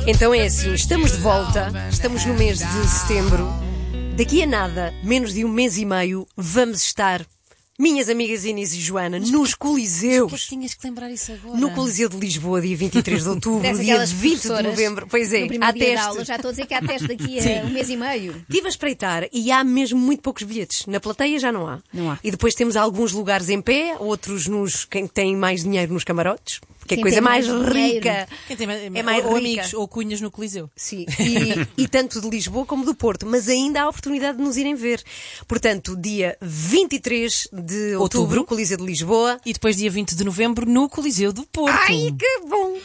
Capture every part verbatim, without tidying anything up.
Então é assim, estamos de volta, estamos no mês de setembro. Daqui a nada, menos de um mês e meio, vamos estar, minhas amigas Inês e Joana, mas nos Coliseus. Mas que tinhas que lembrar isso agora? No Coliseu de Lisboa, dia vinte e três de outubro, dia vinte de novembro. Pois é, no há dia teste. de aula, já estou a dizer que há teste daqui a Sim. um mês e meio. Estive a espreitar e há mesmo muito poucos bilhetes. Na plateia já não há. Não há. E depois temos alguns lugares em pé, outros nos quem tem mais dinheiro nos camarotes. Que é Quem coisa tem mais mais rica. Quem tem mais, É mais ou rica. amigos ou cunhas no Coliseu. Sim, e, e tanto de Lisboa como do Porto, mas ainda há a oportunidade de nos irem ver. Portanto, dia vinte e três de outubro, Outubro. Coliseu de Lisboa. E depois dia vinte de novembro no Coliseu do Porto. Ai, que bom!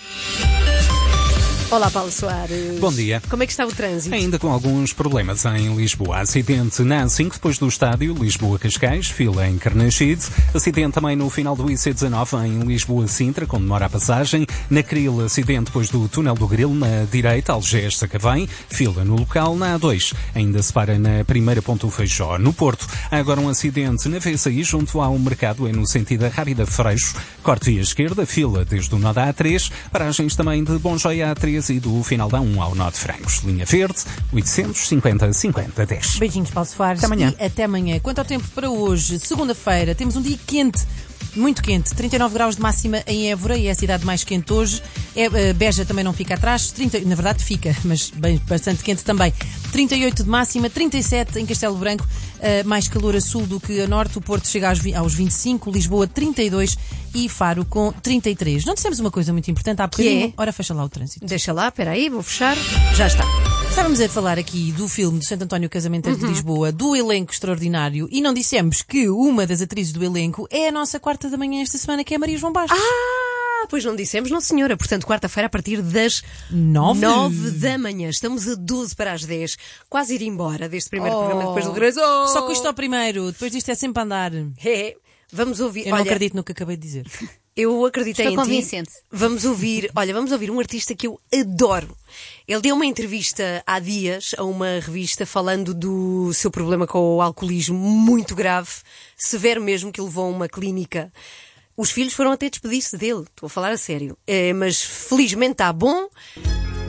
Olá, Paulo Soares. Bom dia. Como é que está o trânsito? Ainda com alguns problemas em Lisboa. Acidente na A cinco, depois do estádio Lisboa-Cascais, fila em Carnaxide. Acidente também no final do I C dezanove em Lisboa-Sintra, com demora a passagem. Na Cril, acidente depois do túnel do Grilo, na direita, Algés-Sacavém. Fila no local. Na A dois, ainda se para na primeira ponto Feijó. No Porto, há agora um acidente na V C I, junto ao mercado, é no sentido da Rábida Freixo. Corte via esquerda, fila desde o nó da A três. Paragens também de Bom Joia A três e do final da A um ao nó de Francos. Linha verde, oitocentos e cinquenta, cinquenta, dez. Beijinhos, Paulo Soares. Até amanhã. E até amanhã. Quanto ao tempo para hoje, segunda-feira, temos um dia quente. Muito quente, trinta e nove graus de máxima em Évora, e é a cidade mais quente hoje. É, Beja também não fica atrás, trinta, na verdade fica, mas bem, bastante quente também. trinta e oito de máxima, trinta e sete em Castelo Branco, uh, mais calor a sul do que a norte. O Porto chega aos, aos vinte e cinco, Lisboa trinta e dois e Faro com trinta e três. Não dissemos uma coisa muito importante há bocadinho? é? Ora, fecha lá o trânsito. Deixa lá, espera aí, vou fechar. Já está. Estávamos a falar aqui do filme do Santo António Casamento de Lisboa, do elenco extraordinário, e não dissemos que uma das atrizes do elenco é a nossa quarta da manhã esta semana, que é a Maria João Bastos. Ah, pois não dissemos, não senhora. Portanto, quarta-feira a partir das Nove. nove da manhã. Estamos a doze para as dez. Quase ir embora deste primeiro Oh. programa depois do regresso. Oh. Só que isto ao primeiro, depois disto é sempre andar. Eu É, vamos ouvir. não Olha, acredito no que acabei de dizer. Eu acreditei Estou em convincente. ti. Vamos ouvir, olha, vamos ouvir um artista que eu adoro. Ele deu uma entrevista há dias a uma revista falando do seu problema com o alcoolismo muito grave, severo mesmo, que o levou a uma clínica. Os filhos foram até despedir-se dele, estou a falar a sério. É, mas felizmente está bom,